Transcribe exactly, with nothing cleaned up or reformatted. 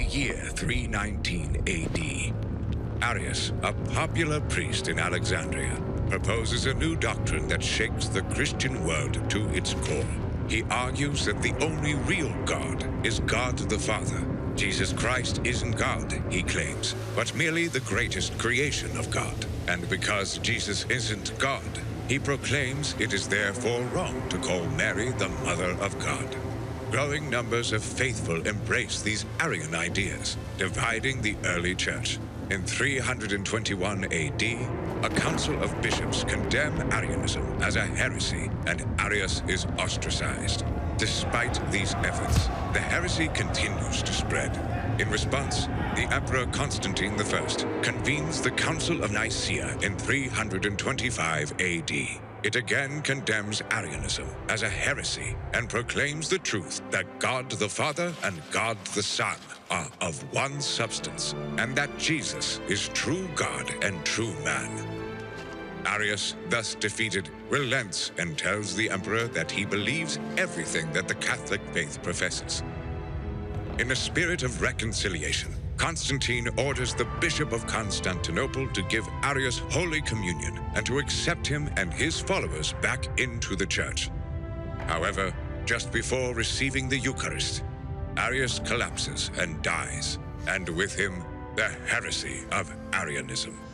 year three nineteen A D, Arius, a popular priest in Alexandria, proposes a new doctrine that shakes the Christian world to its core. He argues that the only real God is God the Father. Jesus Christ isn't God, he claims, but merely the greatest creation of God. And because Jesus isn't God, he proclaims it is therefore wrong to call Mary the Mother of God. Growing numbers of faithful embrace these Arian ideas, dividing the early church. In three twenty-one A D, a council of bishops condemn Arianism as a heresy, and Arius is ostracized. Despite these efforts, the heresy continues to spread. In response, the Emperor Constantine the First convenes the Council of Nicaea in three twenty-five A D. It again condemns Arianism as a heresy and proclaims the truth that God the Father and God the Son are of one substance, and that Jesus is true God and true man. Arius, thus defeated, relents and tells the emperor that he believes everything that the Catholic faith professes. In a spirit of reconciliation, Constantine orders the Bishop of Constantinople to give Arius Holy Communion and to accept him and his followers back into the church. However, just before receiving the Eucharist, Arius collapses and dies, and with him, the heresy of Arianism.